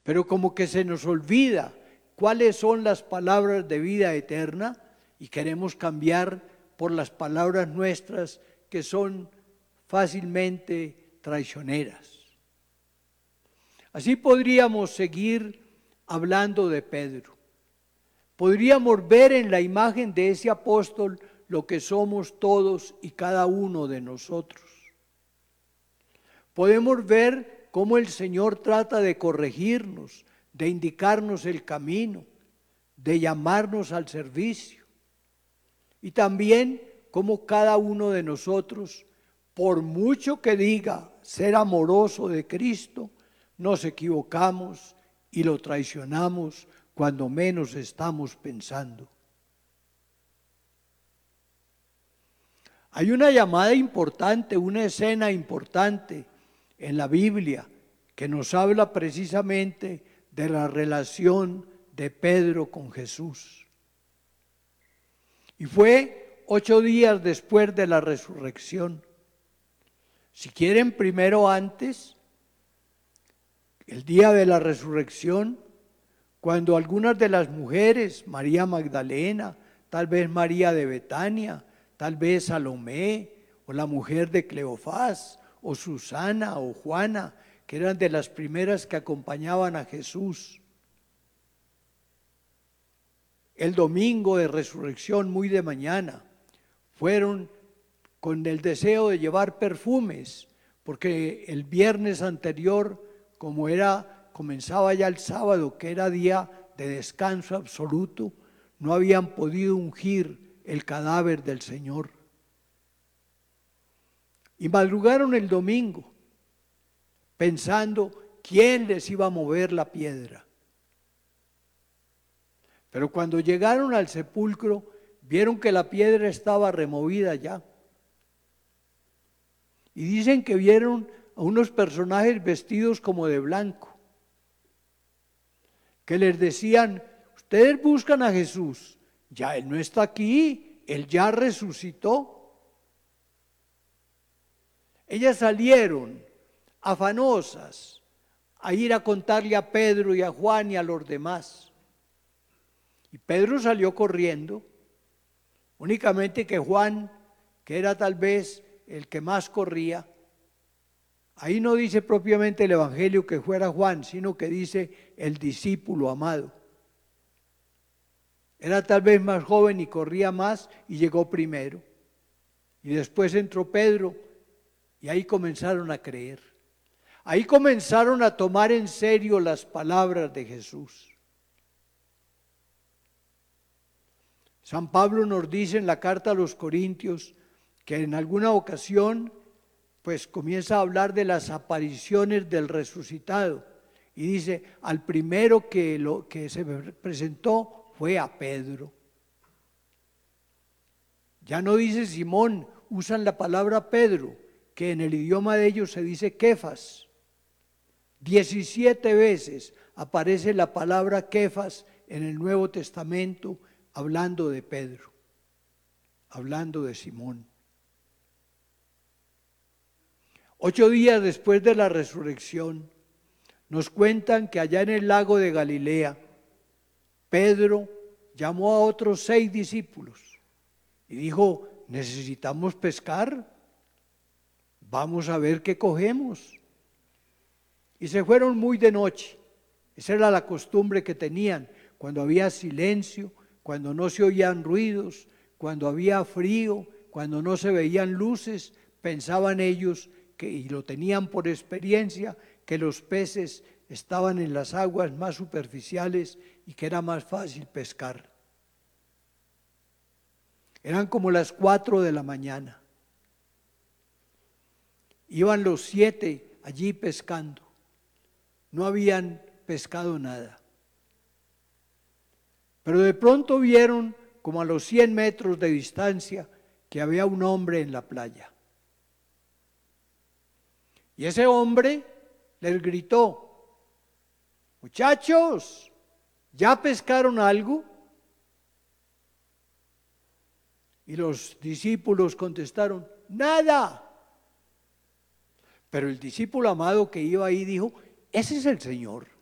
pero como que se nos olvida cuáles son las palabras de vida eterna y queremos cambiar por las palabras nuestras que son fácilmente traicioneras. Así podríamos seguir hablando de Pedro. Podríamos ver en la imagen de ese apóstol lo que somos todos y cada uno de nosotros. Podemos ver cómo el Señor trata de corregirnos, de indicarnos el camino, de llamarnos al servicio. Y también cómo cada uno de nosotros, por mucho que diga ser amoroso de Cristo, nos equivocamos y lo traicionamos cuando menos estamos pensando. Hay una llamada importante, una escena importante en la Biblia que nos habla precisamente de la relación de Pedro con Jesús. Y fue 8 días después de la resurrección. Si quieren, primero antes, el día de la resurrección, cuando algunas de las mujeres, María Magdalena, tal vez María de Betania, tal vez Salomé, o la mujer de Cleofás, o Susana, o Juana, que eran de las primeras que acompañaban a Jesús, el domingo de resurrección, muy de mañana, fueron con el deseo de llevar perfumes, porque el viernes anterior, como comenzaba ya el sábado, que era día de descanso absoluto, no habían podido ungir el cadáver del Señor. Y madrugaron el domingo, pensando quién les iba a mover la piedra. Pero cuando llegaron al sepulcro, vieron que la piedra estaba removida ya. Y dicen que vieron a unos personajes vestidos como de blanco, que les decían: ustedes buscan a Jesús, ya Él no está aquí, Él ya resucitó. Ellas salieron afanosas a ir a contarle a Pedro y a Juan y a los demás. Y Pedro salió corriendo, únicamente que Juan, que era tal vez el que más corría, ahí no dice propiamente el Evangelio que fuera Juan, sino que dice el discípulo amado. Era tal vez más joven y corría más y llegó primero. Y después entró Pedro y ahí comenzaron a creer. Ahí comenzaron a tomar en serio las palabras de Jesús. San Pablo nos dice en la carta a los Corintios que en alguna ocasión pues comienza a hablar de las apariciones del resucitado y dice: al primero que se presentó fue a Pedro. Ya no dice Simón, usan la palabra Pedro, que en el idioma de ellos se dice Kefas. 17 veces aparece la palabra Kefas en el Nuevo Testamento, hablando de Pedro, hablando de Simón. 8 días después de la resurrección, nos cuentan que allá en el lago de Galilea, Pedro llamó a otros 6 discípulos y dijo: necesitamos pescar, vamos a ver qué cogemos. Y se fueron muy de noche. Esa era la costumbre que tenían cuando había silencio, cuando no se oían ruidos, cuando había frío, cuando no se veían luces. Pensaban ellos y lo tenían por experiencia, que los peces estaban en las aguas más superficiales y que era más fácil pescar. Eran como las 4 de la mañana. Iban los 7 allí pescando. No habían pescado nada. Pero de pronto vieron, como a los 100 metros de distancia, que había un hombre en la playa. Y ese hombre les gritó: muchachos, ¿ya pescaron algo? Y los discípulos contestaron: nada. Pero el discípulo amado que iba ahí dijo: ese es el Señor.